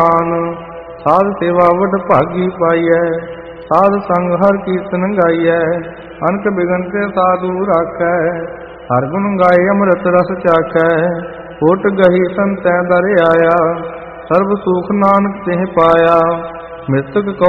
ਸਾਧ ਸੇਵਾ ਵਡ ਭਾਗੀ ਪਾਈਐ, ਸਾਧ ਸੰਗ ਹਰ ਕੀਰਤਨ ਗਾਈਐ, ਅਨਕ ਬਿਗਨ ਤੇ ਸਾਧੂ ਰਾਖੈ, ਹਰ ਗੁਣ ਗਾਏ ਅੰਮ੍ਰਿਤ ਰਸ ਚਾਖੈ, ਓਟ ਗਹੀ ਸੰਤੈ ਦਰ ਆਇਆ, ਸਰਬ ਸੁਖ ਨਾਨਕ ਤਿਹ ਪਾਇਆ, ਮ੍ਰਿਤਕ ਕੋ